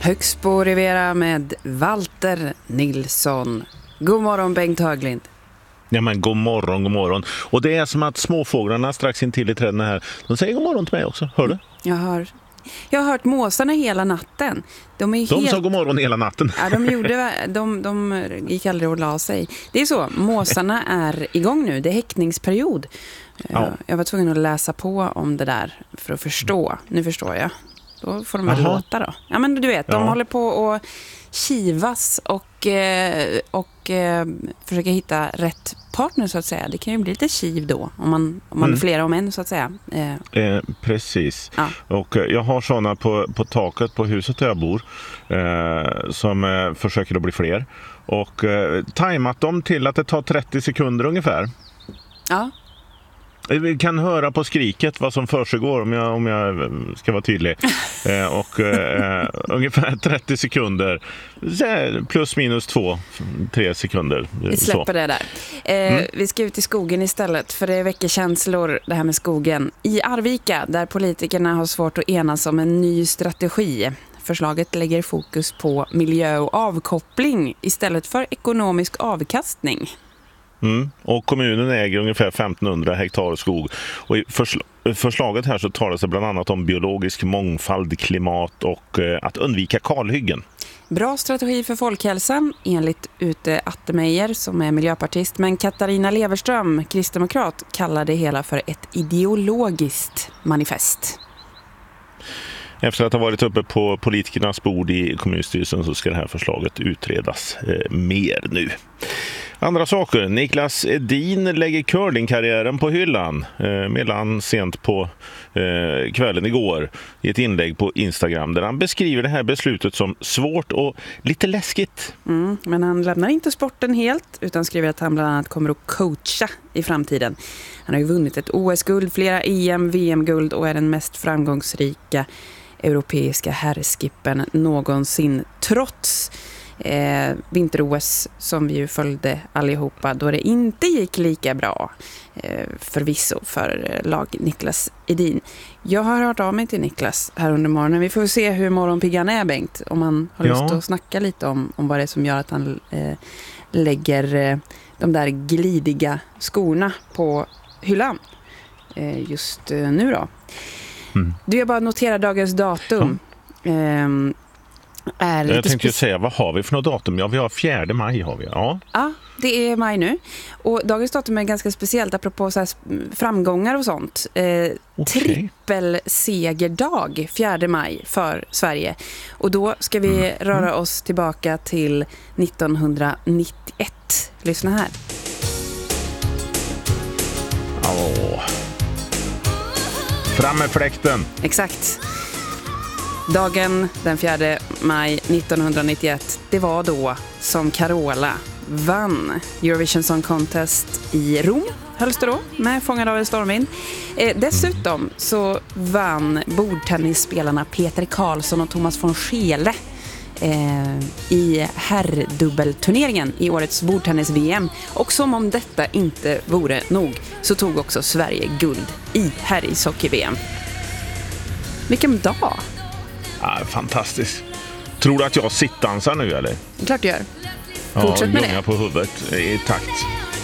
Högsbo Rivera med Walter Nilsson. God morgon Bengt Höglind. Ja men god morgon, god morgon. Och det är som att småfåglarna strax in till i träden här, de säger god morgon till mig också, hör du? Jag har hört måsarna hela natten. De sa god morgon hela natten. Ja, de gick aldrig och la sig. Det är så, måsarna är igång nu, det är häckningsperiod. Ja. Jag var tvungen att läsa på om det där för att förstå. Nu förstår jag. Då får de väl låta då. Ja men du vet, de håller på att kivas och försöka hitta rätt partner så att säga. Det kan ju bli lite kiv då om man är flera om en så att säga. Precis. Ja. Och jag har sådana på taket på huset där jag bor som försöker att bli fler. Och tajmat dem till att det tar 30 sekunder ungefär. Ja. Vi kan höra på skriket vad som försiggår om jag ska vara tydlig. Ungefär 30 sekunder plus minus 2-3 sekunder. Vi släpper det där. Vi ska ut i skogen istället för det väcker känslor det här med skogen. I Arvika där politikerna har svårt att enas om en ny strategi. Förslaget lägger fokus på miljö och avkoppling istället för ekonomisk avkastning. Och kommunen äger ungefär 1500 hektar skog. Och i förslaget här så talas det bland annat om biologisk mångfald, klimat och att undvika kalhyggen. Bra strategi för folkhälsan enligt Ute Attemeier som är miljöpartist. Men Katarina Leverström, kristdemokrat, kallar det hela för ett ideologiskt manifest. Efter att ha varit uppe på politikernas bord i kommunstyrelsen så ska det här förslaget utredas mer nu. Andra saker. Niklas Edin lägger curlingkarriären på hyllan mellan sent på kvällen igår i ett inlägg på Instagram där han beskriver det här beslutet som svårt och lite läskigt. Men han lämnar inte sporten helt utan skriver att han bland annat kommer att coacha i framtiden. Han har ju vunnit ett OS-guld, flera EM, VM-guld och är den mest framgångsrika europeiska herrskippen någonsin trots vinter-OS som vi ju följde allihopa då det inte gick lika bra förvisso för lag Niklas Edin. Jag har hört av mig till Niklas här under morgonen. Vi får se hur morgonpiggan är, Bengt, om man har lust att snacka lite om vad det är som gör att han lägger de där glidiga skorna på hyllan just nu då. Du har bara noterat dagens datum. Jag tänkte säga, vad har vi för något datum? Ja, vi har 4 maj har vi. Ja, det är maj nu. Och dagens datum är ganska speciellt apropå så här framgångar och sånt. Trippelsegerdag 4 maj för Sverige. Och då ska vi röra oss tillbaka till 1991. Lyssna här. Fram med fläkten. Exakt. Dagen den 4 maj 1991, det var då som Carola vann Eurovision Song Contest i Rom, hölls det då, med Fångad av en stormvind. Dessutom så vann bordtennisspelarna Peter Karlsson och Thomas von Scheele i herrdubbelturneringen i årets bordtennis-VM. Och som om detta inte vore nog så tog också Sverige guld i herrishockey-VM. Vilken dag! Ja, fantastiskt. Tror du att jag sittdansar nu eller? Klart du gör. Fortsätt med det. På huvudet i takt.